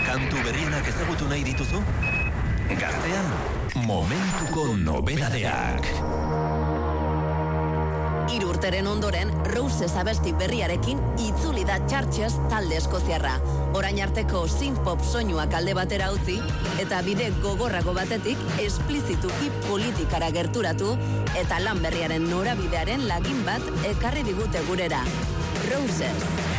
Kantu berrienak ezagutu nahi dituzu? Gaztean, momentuko nobedadeak. 3 urteren ondoren, Roses abesti berriarekin itzuli da Churches talde eskoziarra. Orain arteko synth-pop soinuak alde batera utzi, eta bide gogorrago batetik esplizituki politikara gerturatu, eta lan berriaren norabidearen lagin bat ekarri digute gurera. Roses.